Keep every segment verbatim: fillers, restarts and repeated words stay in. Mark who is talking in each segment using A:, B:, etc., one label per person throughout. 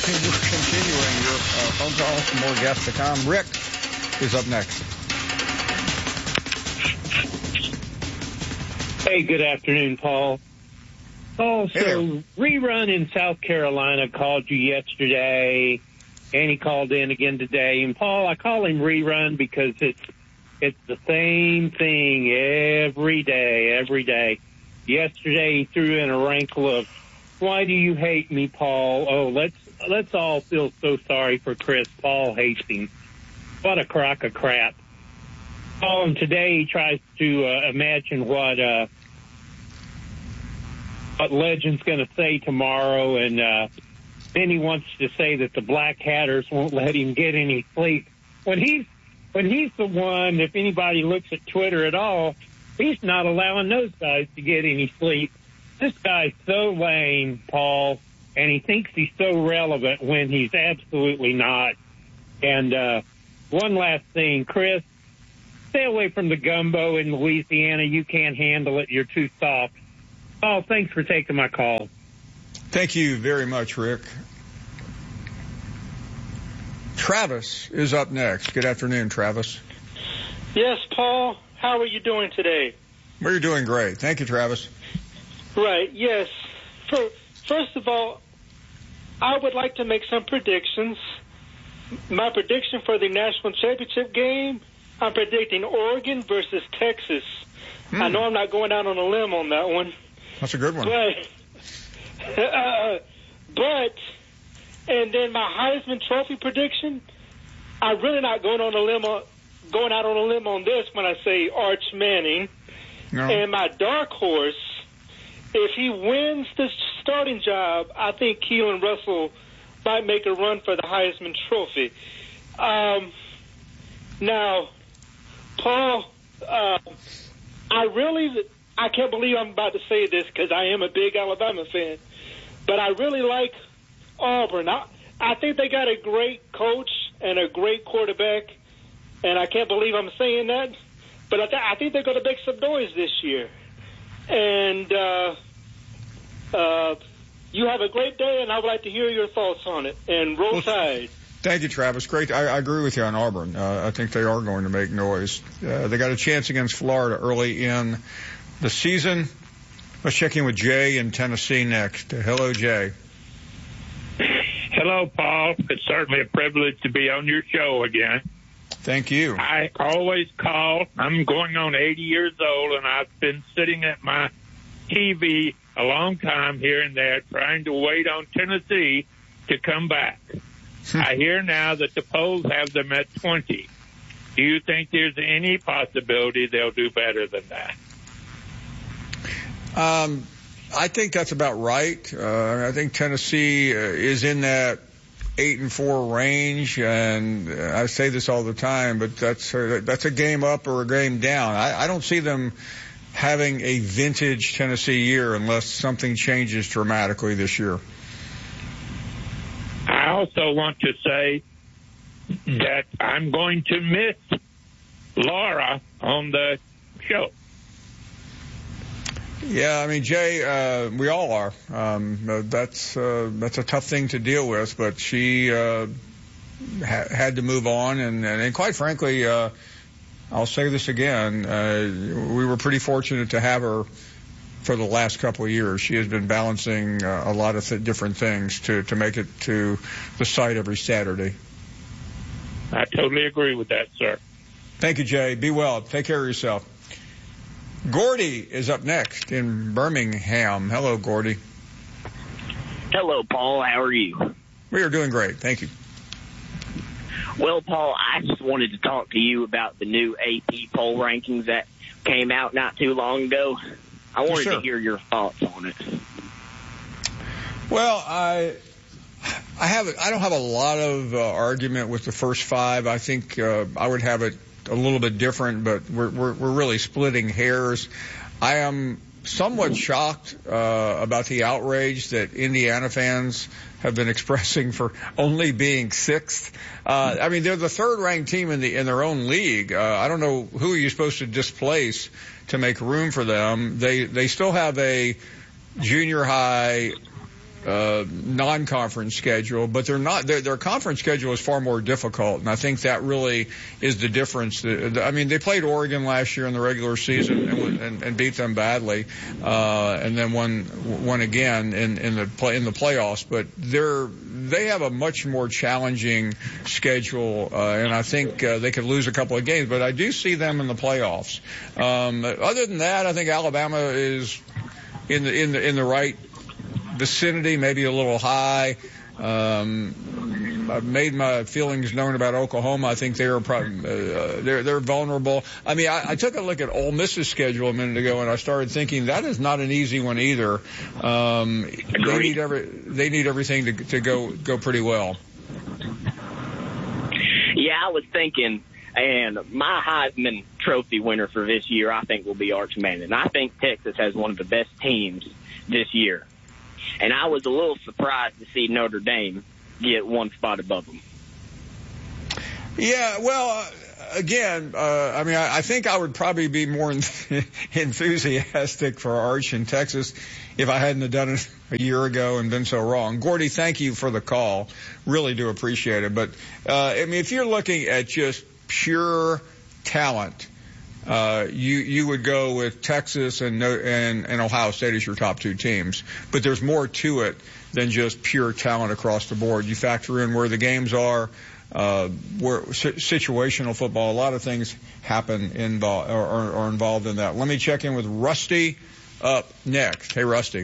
A: continue, continuing your uh, phone calls. More guests to come. Rick is up next.
B: Hey, good afternoon, Paul. Oh, so
A: hey
B: Rerun in South Carolina called you yesterday, and he called in again today. And, Paul, I call him Rerun because it's it's the same thing every day, every day. Yesterday he threw in a wrinkle of, why do you hate me, Paul? Oh, let's let's all feel so sorry for Chris. Paul hates him. What a crock of crap. Oh, and today he tries to uh, imagine what uh, what Legend's going to say tomorrow, and uh, then he wants to say that the Black Hatters won't let him get any sleep. When he's when he's the one, if anybody looks at Twitter at all, he's not allowing those guys to get any sleep. This guy's so lame, Paul, and he thinks he's so relevant when he's absolutely not. And uh, one last thing, Chris, stay away from the gumbo in Louisiana. You can't handle it. You're too soft. Oh, thanks for taking my call.
A: Thank you very much, Rick. Travis is up next. Good afternoon, Travis.
C: Yes, Paul. How are you doing today?
A: We're doing great. Thank you, Travis.
C: Right, yes. For, first of all, I would like to make some predictions. My prediction for the national championship game, I'm predicting Oregon versus Texas. Hmm. I know I'm not going out on a limb on that one.
A: That's a good one.
C: But, uh, but, and then my Heisman Trophy prediction, I'm really not going on a limb on, going out on a limb on this when I say Arch Manning.
A: No.
C: And my dark horse, if he wins the starting job, I think Keelan Russell might make a run for the Heisman Trophy. Um, now, Paul, uh, I really, I can't believe I'm about to say this because I am a big Alabama fan, but I really like Auburn. I, I think they got a great coach and a great quarterback, and I can't believe I'm saying that, but I, th- I think they're going to make some noise this year. And uh, uh, you have a great day, and I would like to hear your thoughts on it. And roll well, Tide.
A: Thank you, Travis. Great. I, I agree with you on Auburn. Uh, I think they are going to make noise. Uh, they got a chance against Florida early in the season. Let's check in with Jay in Tennessee next. Uh, hello, Jay.
D: Hello, Paul. It's certainly a privilege to be on your show again.
A: Thank you.
D: I always call. I'm going on eighty years old, and I've been sitting at my T V a long time here and there trying to wait on Tennessee to come back. I hear now that the polls have them at twenty. Do you think there's any possibility they'll do better than that?
A: Um, I think that's about right. Uh, I think Tennessee uh, is in that eight and four range, and I say this all the time, but that's a, that's a game up or a game down. I, I don't see them having a vintage Tennessee year unless something changes dramatically this year.
D: I also want to say that I'm going to miss Laura on the show.
A: Yeah, I mean, Jay, uh, we all are. Um, that's uh, that's a tough thing to deal with, but she uh, ha- had to move on, and, and quite frankly, uh, I'll say this again, uh, we were pretty fortunate to have her for the last couple of years. She has been balancing uh, a lot of th- different things to, to make it to the site every Saturday.
D: I totally agree with that, sir.
A: Thank you, Jay. Be well. Take care of yourself. Gordy is up next in Birmingham. Hello, Gordy.
E: Hello, Paul. How are you?
A: We are doing great. Thank you.
E: Well, Paul, I just wanted to talk to you about the new A P poll rankings that came out not too long ago. I wanted
A: yes,
E: to hear your thoughts on it.
A: Well, I I have I don't have a lot of uh, argument with the first five. I think uh, I would have it a little bit different, but we're we're, we're really splitting hairs. I am somewhat shocked uh, about the outrage that Indiana fans have been expressing for only being sixth. Uh, I mean, they're the third-ranked team in the in their own league. Uh, I don't know who you're supposed to displace to make room for them. They they still have a junior high uh, non-conference schedule, but they're not. Their, their conference schedule is far more difficult, and I think that really is the difference. I mean, they played Oregon last year in the regular season and, and, and beat them badly, uh, and then won won again in, in the play in the playoffs. But they're they have a much more challenging schedule, uh, and I think uh, they could lose a couple of games. But I do see them in the playoffs. Um, other than that, I think Alabama is in the in the in the right vicinity, maybe a little high. Um, I've made my feelings known about Oklahoma. I think they're probably, uh, they're they're vulnerable. I mean, I, I took a look at Ole Miss's schedule a minute ago, and I started thinking that is not an easy one either. Um, they need every they need everything to to go go pretty well.
E: Yeah, I was thinking, and my Heisman Trophy winner for this year, I think, will be Arch Manning. I think Texas has one of the best teams this year. And I was a little surprised to see Notre Dame get one spot above them.
A: Yeah, well, uh, again, uh, I mean, I, I think I would probably be more enthusiastic for Arch in Texas if I hadn't have done it a year ago and been so wrong. Gordy, thank you for the call. Really do appreciate it. But, uh, I mean, if you're looking at just pure talent, Uh, you you would go with Texas and, and and Ohio State as your top two teams, but there's more to it than just pure talent across the board. You factor in where the games are, uh, where situational football. A lot of things happen in or are, are involved in that. Let me check in with Rusty up next. Hey, Rusty.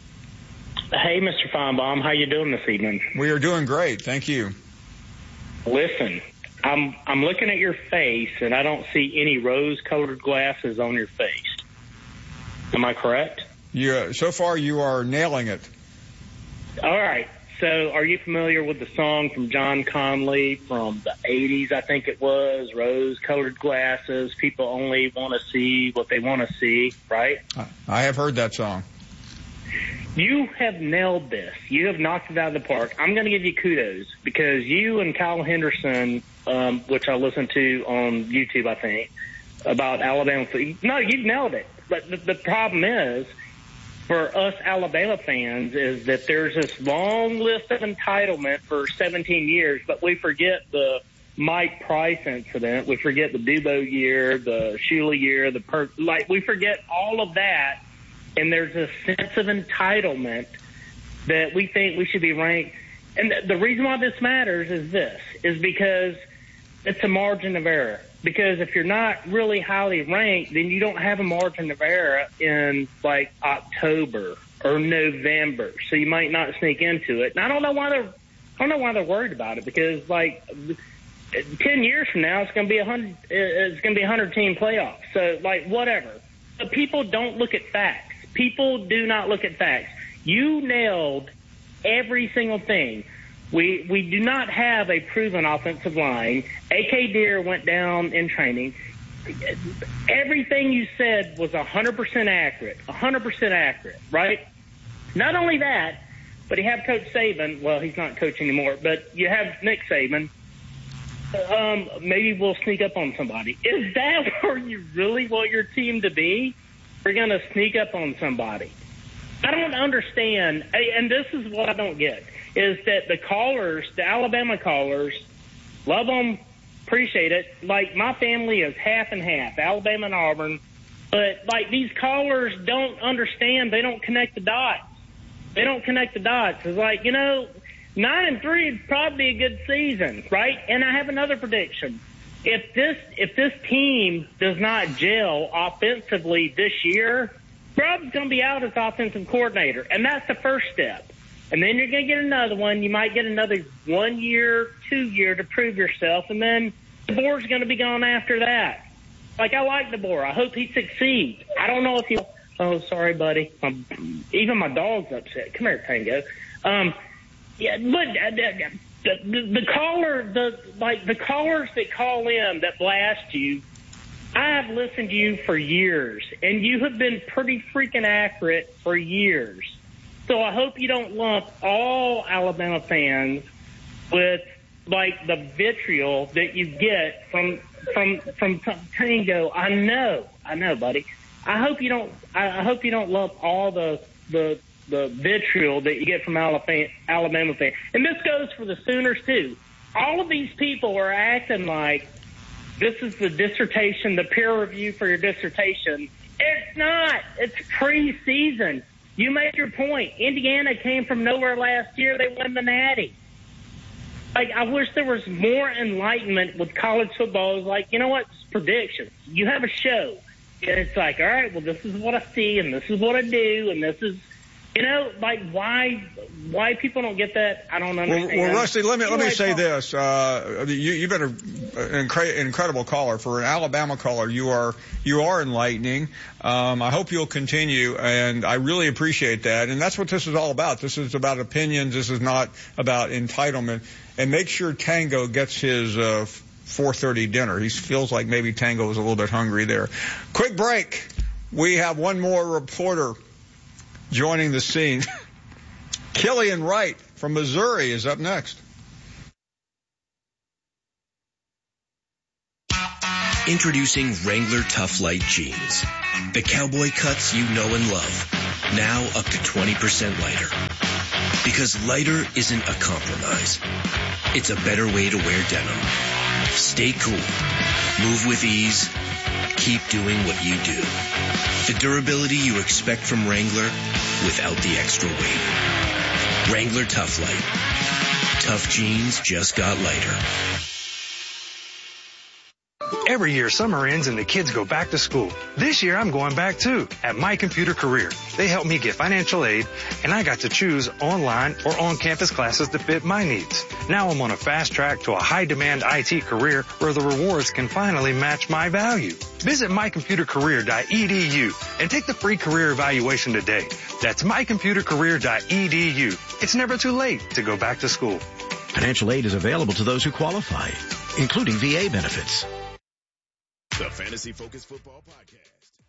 F: Hey, Mister Feinbaum, how you doing this evening?
A: We are doing great, thank you.
F: Listen. I'm I'm looking at your face, and I don't see any rose-colored glasses on your face. Am I correct?
A: Yeah. So far, you are nailing it.
F: All right. So are you familiar with the song from John Conley from the eighties, I think it was, rose-colored glasses, people only want to see what they want to see, right?
A: I have heard that song.
F: You have nailed this. You have knocked it out of the park. I'm going to give you kudos because you and Kyle Henderson, um, which I listened to on YouTube, I think, about Alabama. No, you've nailed it. But the, the problem is, for us Alabama fans, is that there's this long list of entitlement for seventeen years, but we forget the Mike Price incident. We forget the Dubo year, the Shula year, the per- like we forget all of that. And there's a sense of entitlement that we think we should be ranked. And the reason why this matters is this, is because it's a margin of error. Because if you're not really highly ranked, then you don't have a margin of error in, like, October or November. So you might not sneak into it. And I don't know why they're, I don't know why they're worried about it. Because, like, ten years from now, it's going to be a hundred, it's going to be a hundred-team playoff. So, like, whatever. But people don't look at facts. People do not look at facts. You nailed every single thing. We we do not have a proven offensive line. A K Deere went down in training. Everything you said was one hundred percent accurate, one hundred percent accurate, right? Not only that, but you have Coach Saban. Well, he's not coaching anymore, but you have Nick Saban. Um, maybe we'll sneak up on somebody. Is that where you really want your team to be? We're going to sneak up on somebody. I don't understand, and this is what I don't get, is that the callers, the Alabama callers, love them, appreciate it. Like, my family is half and half, Alabama and Auburn, but, like, these callers don't understand. They don't connect the dots. They don't connect the dots. It's like, you know, nine and three is probably a good season, right? And I have another prediction. If this if this team does not gel offensively this year, Grubb's going to be out as offensive coordinator, and that's the first step. And then you're going to get another one. You might get another one year, two year to prove yourself, and then DeBoer's going to be gone after that. Like, I like DeBoer. I hope he succeeds. I don't know if he – oh, sorry, buddy. Um, even my dog's upset. Come here, Tango. Um, yeah, but uh, – The, the, the caller, the like the callers that call in that blast you, I have listened to you for years, and you have been pretty freaking accurate for years. So I hope you don't lump all Alabama fans with like the vitriol that you get from from from Tango. I know, I know, buddy. I hope you don't. I hope you don't lump all the the the vitriol that you get from Alabama, Alabama fans. And this goes for the Sooners, too. All of these people are acting like this is the dissertation, the peer review for your dissertation. It's not. It's preseason. You made your point. Indiana came from nowhere last year. They won the Natty. Like, I wish there was more enlightenment with college football. It was like, you know what? It's predictions. You have a show. And it's like, all right, well, this is what I see, and this is what I do, and this is, you know, like, why why people don't get that, I don't understand.
A: Well, well Rusty, let me let me
F: Anyway,
A: say
F: Paul- this.
A: this. Uh, you, you've been a, an incre- incredible caller. For an Alabama caller, you are you are enlightening. Um, I hope you'll continue, and I really appreciate that. And that's what this is all about. This is about opinions. This is not about entitlement. And make sure Tango gets his uh, four thirty dinner. He feels like maybe Tango is a little bit hungry there. Quick break. We have one more reporter joining the scene. Killian Wright from Missouri is up next.
G: Introducing Wrangler Tough Light Jeans. The cowboy cuts you know and love. Now up to twenty percent lighter. Because lighter isn't a compromise. It's a better way to wear denim. Stay cool. Move with ease. Keep doing what you do. The durability you expect from Wrangler without the extra weight. Wrangler Tough Light. Tough jeans just got lighter.
H: Every year, summer ends and the kids go back to school. This year, I'm going back too at My Computer Career. They help me get financial aid, and I got to choose online or on-campus classes that fit my needs. Now I'm on a fast track to a high-demand I T career where the rewards can finally match my value. Visit my computer career dot e d u and take the free career evaluation today. That's my computer career dot e d u. It's never too late to go back to school.
I: Financial aid is available to those who qualify, including V A benefits.
J: The Fantasy Focus Football Podcast.